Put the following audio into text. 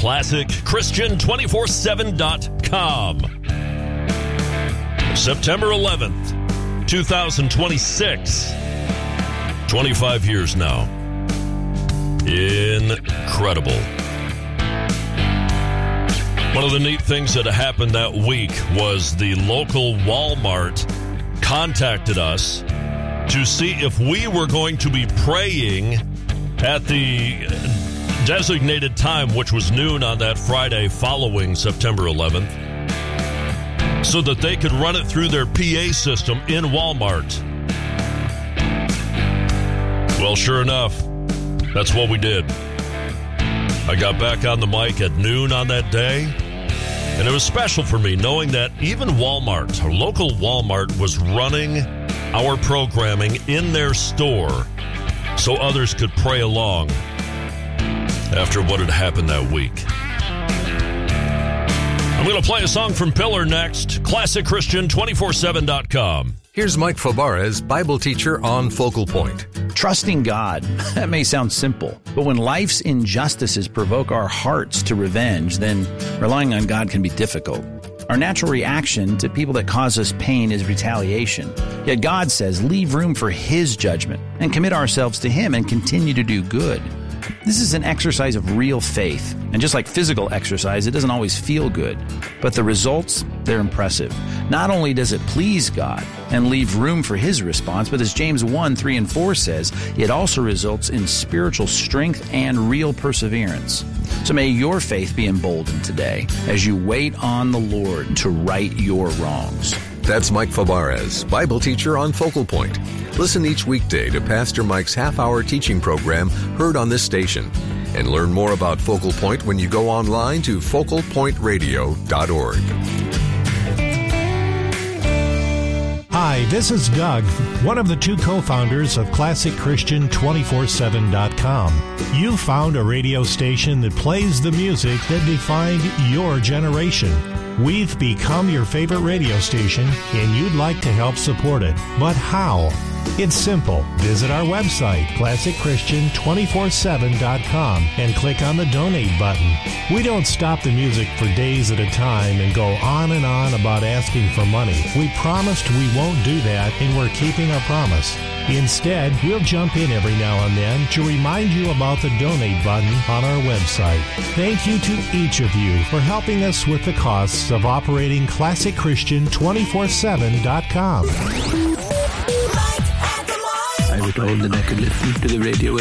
ClassicChristian247.com. September 11th, 2026. 25 years now. Incredible. One of the neat things that happened that week was the local Walmart contacted us to see if we were going to be praying at the designated time, which was noon on that Friday following September 11th, so that they could run it through their PA system in Walmart. Well, sure enough, that's what we did. I got back on the mic at noon on that day, and it was special for me knowing that even Walmart, our local Walmart, was running our programming in their store so others could pray along after what had happened that week. I'm going to play a song from Pillar next. ClassicChristian247.com. Here's Mike Fabarez, Bible teacher on Focal Point. Trusting God. That may sound simple, but when life's injustices provoke our hearts to revenge, then relying on God can be difficult. Our natural reaction to people that cause us pain is retaliation. Yet God says, leave room for His judgment and commit ourselves to Him and continue to do good. This is an exercise of real faith. And just like physical exercise, it doesn't always feel good. But the results, they're impressive. Not only does it please God and leave room for His response, but as James 1:3-4 says, it also results in spiritual strength and real perseverance. So may your faith be emboldened today as you wait on the Lord to right your wrongs. That's Mike Fabarez, Bible teacher on Focal Point. Listen each weekday to Pastor Mike's half-hour teaching program heard on this station. And learn more about Focal Point when you go online to focalpointradio.org. Hi, this is Doug, one of the two co-founders of ClassicChristian247.com. You found a radio station that plays the music that defined your generation. We've become your favorite radio station, and you'd like to help support it. But how? It's simple. Visit our website, ClassicChristian247.com, and click on the donate button. We don't stop the music for days at a time and go on and on about asking for money. We promised we won't do that, and we're keeping our promise. Instead, we'll jump in every now and then to remind you about the donate button on our website. Thank you to each of you for helping us with the costs of operating ClassicChristian247.com. I was told that I could listen to the radio